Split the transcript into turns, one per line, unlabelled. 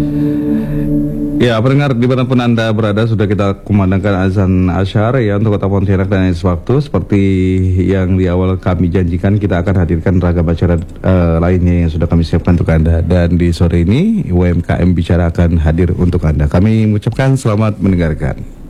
Ya, pendengar dimanapun Anda berada, sudah kita kumandangkan azan asyar ya untuk Kota Pontianak dan waktu. Seperti yang di awal kami janjikan, kita akan hadirkan ragam acara lainnya yang sudah kami siapkan untuk Anda. Dan di sore ini UMKM Bicara akan hadir untuk Anda. Kami mengucapkan selamat mendengarkan.